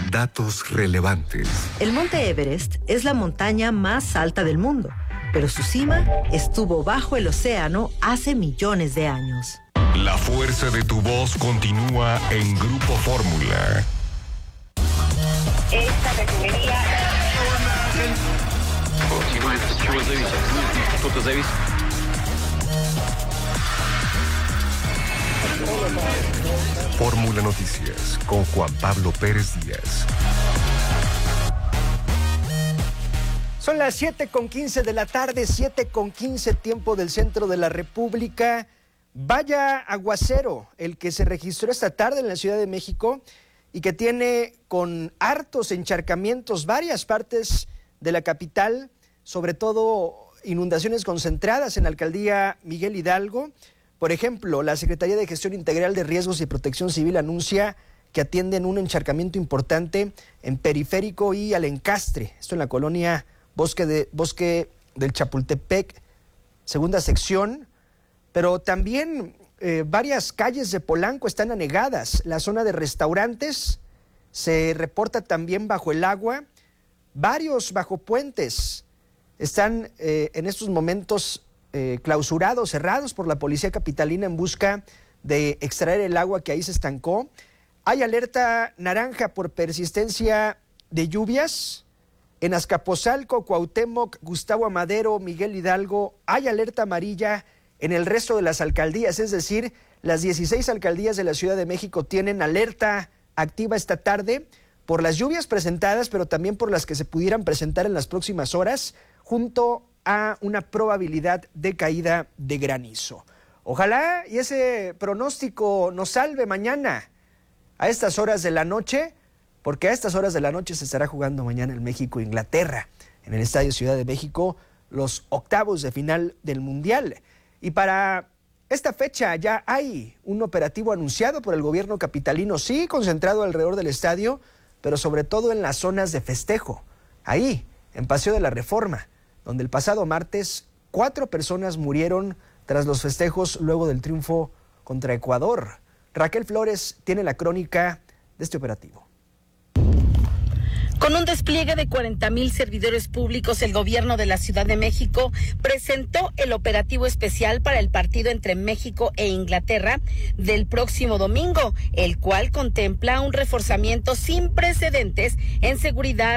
Datos relevantes. El Monte Everest es la montaña más alta del mundo, pero su cima estuvo bajo el océano hace millones de años. La fuerza de tu voz continúa en Grupo Fórmula. Esta refinería... Fórmula Noticias con Juan Pablo Pérez Díaz. Son las 7:15 de la tarde, 7:15 tiempo del centro de la República. Vaya aguacero el que se registró esta tarde en la Ciudad de México y que tiene con hartos encharcamientos varias partes de la capital, sobre todo inundaciones concentradas en la alcaldía Miguel Hidalgo. Por ejemplo, la Secretaría de Gestión Integral de Riesgos y Protección Civil anuncia que atienden un encharcamiento importante en Periférico y al Encastre, esto en la colonia Bosque del Chapultepec, segunda sección, pero también varias calles de Polanco están anegadas. La zona de restaurantes se reporta también bajo el agua. Varios bajopuentes están en estos momentos clausurados, cerrados por la policía capitalina en busca de extraer el agua que ahí se estancó. Hay alerta naranja por persistencia de lluvias. En Azcapotzalco, Cuauhtémoc, Gustavo Amadero, Miguel Hidalgo, hay alerta amarilla en el resto de las alcaldías, es decir, las 16 alcaldías de la Ciudad de México tienen alerta activa esta tarde por las lluvias presentadas, pero también por las que se pudieran presentar en las próximas horas, junto a una probabilidad de caída de granizo. Ojalá y ese pronóstico nos salve mañana a estas horas de la noche, porque a estas horas de la noche se estará jugando mañana el México-Inglaterra en el Estadio Ciudad de México, los octavos de final del Mundial. Y para esta fecha ya hay un operativo anunciado por el gobierno capitalino, sí, concentrado alrededor del estadio, pero sobre todo en las zonas de festejo, ahí, en Paseo de la Reforma, donde el pasado martes 4 personas murieron tras los festejos luego del triunfo contra Ecuador. Raquel Flores tiene la crónica de este operativo. Con un despliegue de 40,000 servidores públicos, el gobierno de la Ciudad de México presentó el operativo especial para el partido entre México e Inglaterra del próximo domingo, el cual contempla un reforzamiento sin precedentes en seguridad